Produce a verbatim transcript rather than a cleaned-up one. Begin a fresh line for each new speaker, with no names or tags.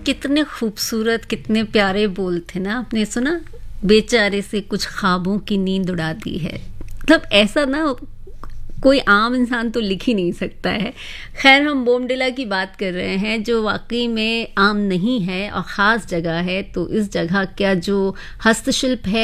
कितने खूबसूरत, कितने प्यारे बोल थे ना, आपने सुना? बेचारे से कुछ ख्वाबों की नींद उड़ा दी है। मतलब ऐसा ना कोई आम इंसान तो लिख ही नहीं सकता है। खैर, हम बोमडिला की बात कर रहे हैं जो वाकई में आम नहीं है और ख़ास जगह है। तो इस जगह का जो हस्तशिल्प है